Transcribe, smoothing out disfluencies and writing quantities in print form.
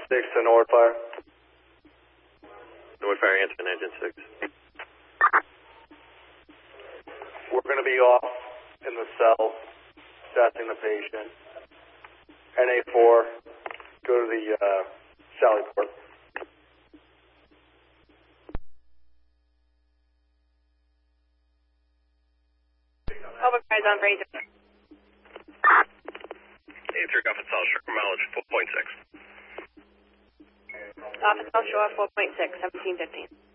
to Northfire. Northfire, answer engine 6. We're going to be off in the cell, assessing the patient. NA4, go to the Sally Port. Over cars on Fraser. 83 Golf and South Shore, mileage 4.6. Office South Shore 4.6, 1715.